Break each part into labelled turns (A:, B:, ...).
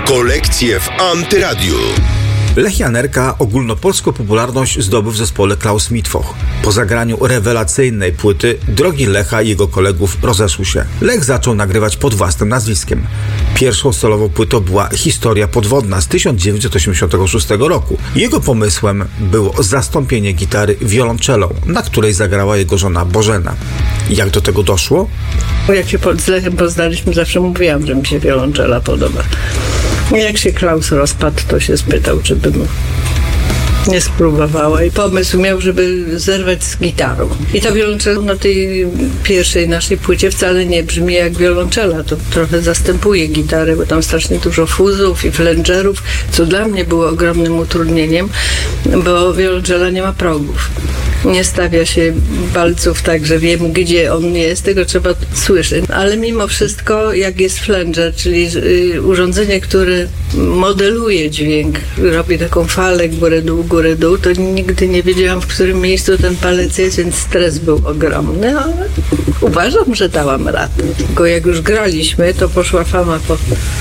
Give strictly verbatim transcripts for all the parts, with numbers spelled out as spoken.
A: Rokolekcje w Antyradiu.
B: Lech Janerka ogólnopolską popularność zdobył w zespole Klaus Mitwoch. Po zagraniu rewelacyjnej płyty drogi Lecha i jego kolegów rozeszły się. Lech zaczął nagrywać pod własnym nazwiskiem. Pierwszą solową płytą była Historia podwodna z tysiąc dziewięćset osiemdziesiątego szóstego roku. Jego pomysłem było zastąpienie gitary wiolonczelą, na której zagrała jego żona Bożena. Jak do tego doszło?
C: Jak się z Lechem poznaliśmy, zawsze mówiłam, że mi się wiolonczela podoba. Jak się Klaus rozpadł, to się spytał, czy bym nie spróbowała i pomysł miał, żeby zerwać z gitarą. I ta wiolonczela na tej pierwszej naszej płycie wcale nie brzmi jak wiolonczela. To trochę zastępuje gitarę, bo tam strasznie dużo fuzów i flangerów, co dla mnie było ogromnym utrudnieniem, bo wiolonczela nie ma progów. Nie stawia się palców tak, że wiem, gdzie on jest, tego trzeba słyszeć. Ale mimo wszystko, jak jest flanger, czyli urządzenie, które modeluje dźwięk, robi taką falę górę-dół, górę-dół, to nigdy nie wiedziałam, w którym miejscu ten palec jest, więc stres był ogromny, ale uważam, że dałam radę. Tylko jak już graliśmy, to poszła fama po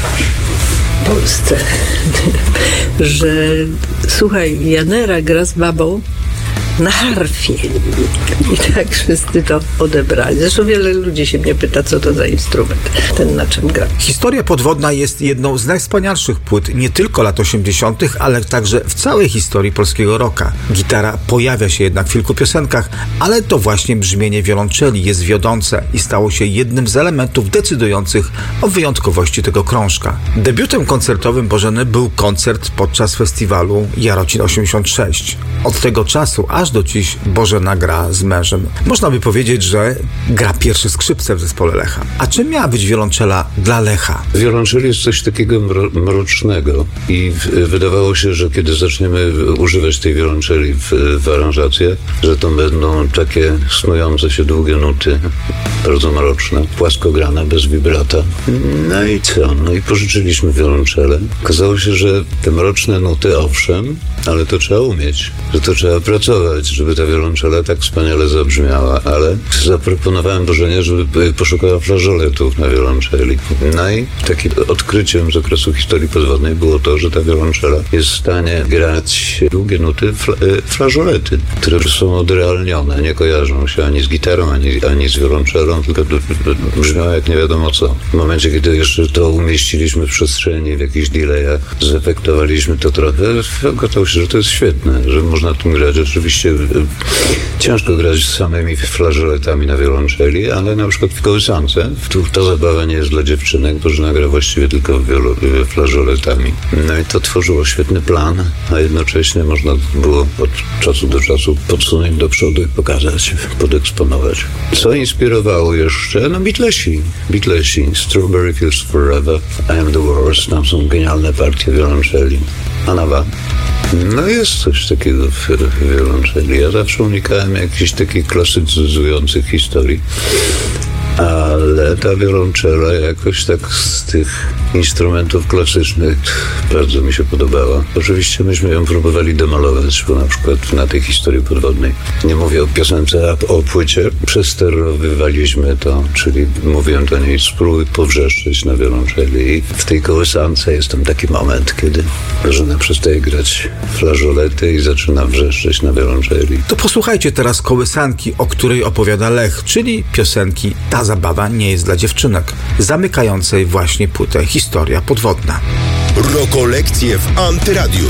C: Polsce, że słuchaj, Janera gra z babą na harfie. I tak wszyscy to odebrali. Zresztą wiele ludzi się mnie pyta, co to za instrument, ten na czym gra.
B: Historia podwodna jest jedną z najwspanialszych płyt nie tylko lat osiemdziesiątych, ale także w całej historii polskiego rocka. Gitara pojawia się jednak w kilku piosenkach, ale to właśnie brzmienie wiolonczeli jest wiodące i stało się jednym z elementów decydujących o wyjątkowości tego krążka. Debiutem koncertowym Bożeny był koncert podczas festiwalu Jarocin osiemdziesiąt sześć. Od tego czasu aż do dziś Bożena gra z mężem. Można by powiedzieć, że gra pierwsze skrzypce w zespole Lecha. A czym miała być wiolonczela dla Lecha?
D: Wiolonczeli jest coś takiego mro- mrocznego i w, wydawało się, że kiedy zaczniemy używać tej wiolonczeli w, w aranżację, że to będą takie snujące się długie nuty, bardzo mroczne, płaskograne, bez vibrata. No i co? No i pożyczyliśmy wiolonczelę. Okazało się, że te mroczne nuty, owszem, ale to trzeba umieć, że to trzeba pracować, żeby ta wiolonczela tak wspaniale zabrzmiała, ale zaproponowałem Bożenie, żeby poszukała flażoletów na wiolonczeli. No i takim odkryciem z okresu historii podwodnej było to, że ta wiolonczela jest w stanie grać długie nuty, fla, flażolety, które są odrealnione, nie kojarzą się ani z gitarą, ani, ani z wiolonczelą, tylko brzmiało jak nie wiadomo co. W momencie, kiedy jeszcze to umieściliśmy w przestrzeni, w jakichś delayach, zefektowaliśmy to trochę, okazało się, że to jest świetne, że można tym grać. Oczywiście ciężko grać z samymi flażoletami na wiolonczeli, ale na przykład w kołysance ta zabawa nie jest dla dziewczynek, bo żona gra właściwie tylko wiolo, flażoletami. No i to tworzyło świetny plan, a jednocześnie można było od czasu do czasu podsunąć do przodu i pokazać, podeksponować. Co inspirowało jeszcze? No Beatlesi. Beatlesi. Strawberry Fields Forever, I Am The Worst. Tam są genialne partie wiolonczeli. Anawa. No jest coś takiego w, w wiolonczeli. Ja zawsze unikałem jakichś takich klasycyzujących historii. Ale ta wiolonczela jakoś tak z tych instrumentów klasycznych bardzo mi się podobała. Oczywiście myśmy ją próbowali demolować, bo na przykład na tej historii podwodnej, nie mówię o piosence, a o płycie, przesterowywaliśmy to, czyli mówiłem do niej, spróbuj powrzeszczeć na wiolonczeli. I w tej kołysance jest tam taki moment, kiedy Bożena przestaje grać flażolety i zaczyna wrzeszczeć na wiolonczeli.
B: To posłuchajcie teraz kołysanki, o której opowiada Lech, czyli piosenki Ta zabawa nie jest dla dziewczynek, zamykającej właśnie płytę Historia podwodna.
A: Rokolekcje w Antyradiu.